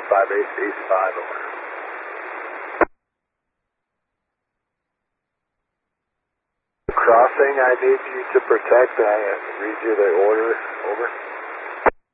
58 East 5, over. Crossing, I need you to protect. I read you the order, over.